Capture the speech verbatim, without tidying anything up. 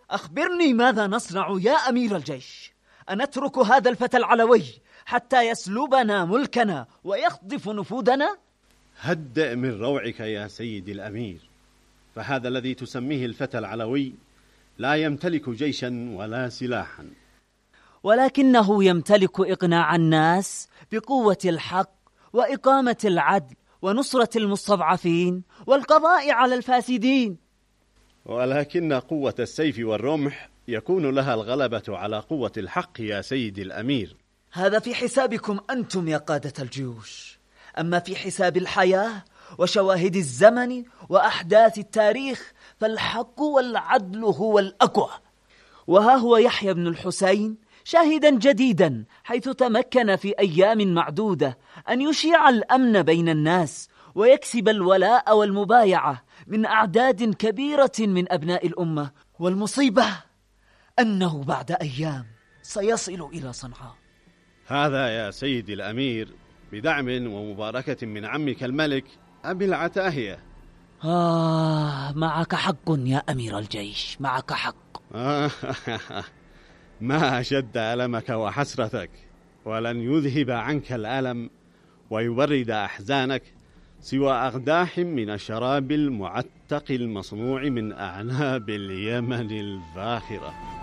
أخبرني ماذا نصنع يا أمير الجيش؟ أنترك هذا الفتى العلوي حتى يسلبنا ملكنا ويخطف نفوذنا؟ هدئ من روعك يا سيدي الأمير، فهذا الذي تسميه الفتى العلوي لا يمتلك جيشا ولا سلاحا، ولكنه يمتلك إقناع الناس بقوة الحق وإقامة العدل ونصرة المستضعفين والقضاء على الفاسدين. ولكن قوة السيف والرمح يكون لها الغلبة على قوة الحق يا سيدي الأمير. هذا في حسابكم أنتم يا قادة الجيوش، أما في حساب الحياة وشواهد الزمن وأحداث التاريخ فالحق والعدل هو الأقوى. وها هو يحيى بن الحسين شاهدا جديدا، حيث تمكن في أيام معدودة أن يشيع الأمن بين الناس ويكسب الولاء والمبايعة من أعداد كبيرة من أبناء الأمة. والمصيبة أنه بعد أيام سيصل إلى صنعاء. هذا يا سيدي الأمير بدعم ومباركة من عمك الملك أبي العتاهية. آه معك حق يا أمير الجيش، معك حق. ما أشد ألمك وحسرتك، ولن يذهب عنك الألم ويبرد أحزانك سوى أغداح من الشراب المعتق المصنوع من أعناب اليمن الفاخرة.